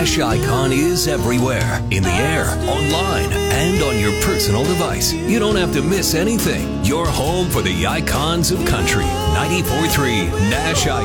Nash Icon is everywhere, in the air, online, and on your personal device. You don't have to miss anything. You're home for the icons of country. 94.3 Nash Icon.